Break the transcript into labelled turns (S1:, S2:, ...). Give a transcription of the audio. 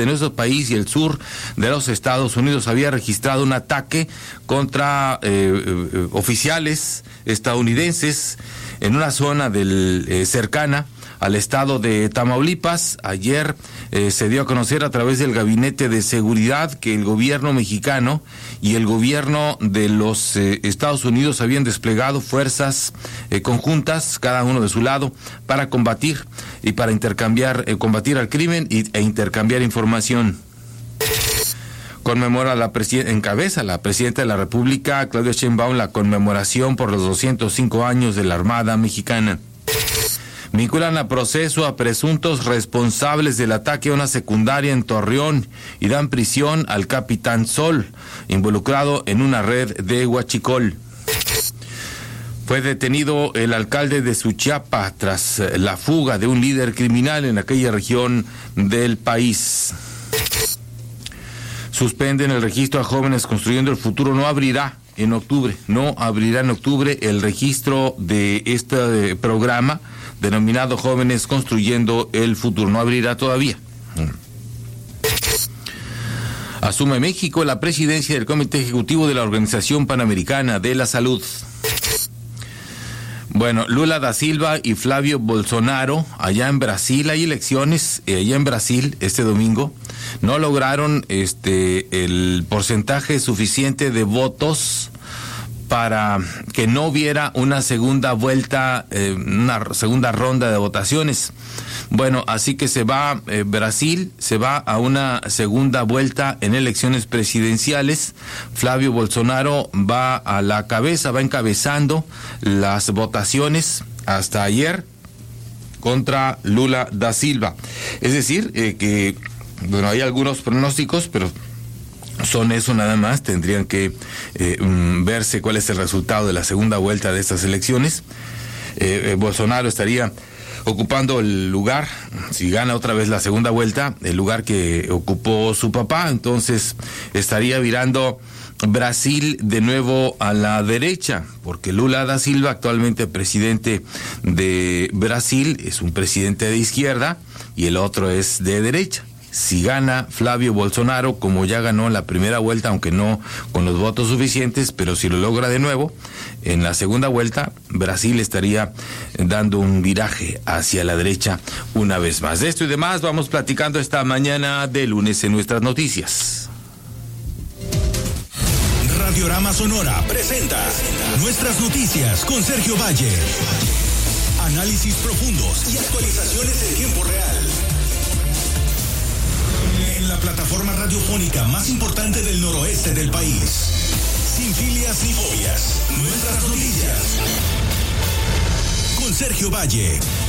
S1: de nuestro país y el sur de los Estados Unidos había registrado un ataque contra oficiales estadounidenses en una zona cercana al estado de Tamaulipas. Ayer se dio a conocer a través del Gabinete de Seguridad que el gobierno mexicano y el gobierno de los Estados Unidos habían desplegado fuerzas conjuntas, cada uno de su lado, para combatir y para combatir al crimen e intercambiar información. Encabeza la presidenta de la República, Claudia Sheinbaum, la conmemoración por los 205 años de la Armada Mexicana. Vinculan a proceso a presuntos responsables del ataque a una secundaria en Torreón y dan prisión al capitán Sol, involucrado en una red de huachicol. Fue detenido el alcalde de Suchiapa tras la fuga de un líder criminal en aquella región del país. Suspenden el registro a jóvenes construyendo el futuro. No abrirá en octubre el registro de este programa denominado Jóvenes Construyendo el Futuro. No abrirá todavía. Asume México la presidencia del Comité Ejecutivo de la Organización Panamericana de la Salud. Bueno, Lula da Silva y Flavio Bolsonaro, allá en Brasil, hay elecciones, allá en Brasil este domingo, no lograron el porcentaje suficiente de votos para que no hubiera una segunda vuelta, una segunda ronda de votaciones. Bueno, así que Brasil se va a una segunda vuelta en elecciones presidenciales. Flavio Bolsonaro va a la cabeza, va encabezando las votaciones hasta ayer contra Lula da Silva. Es decir, que, bueno, hay algunos pronósticos, pero son eso nada más. Tendrían que verse cuál es el resultado de la segunda vuelta de estas elecciones. Bolsonaro estaría ocupando el lugar, si gana otra vez la segunda vuelta, el lugar que ocupó su papá. Entonces estaría virando Brasil de nuevo a la derecha, porque Lula da Silva, actualmente presidente de Brasil, es un presidente de izquierda y el otro es de derecha. Si gana Flavio Bolsonaro, como ya ganó en la primera vuelta, aunque no con los votos suficientes, pero si lo logra de nuevo, en la segunda vuelta, Brasil estaría dando un viraje hacia la derecha una vez más. De esto y demás vamos platicando esta mañana de lunes en nuestras noticias.
S2: Radiorama Sonora presenta Nuestras Noticias con Sergio Valle. Análisis profundos y actualizaciones en tiempo real. En la plataforma radiofónica más importante del noroeste del país. Sin filias ni fobias. Nuestras Noticias. Con Sergio Valle.